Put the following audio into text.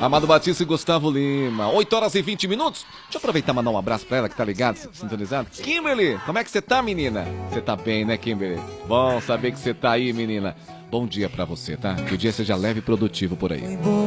Amado Batista e Gustavo Lima. 8 horas e 20 minutos. Deixa eu aproveitar e mandar um abraço pra ela que tá ligado, sintonizado. Kimberly, como é que você tá, menina? Você tá bem, né, Kimberly? Bom saber que você tá aí, menina. Bom dia pra você, tá? Que o dia seja leve e produtivo por aí.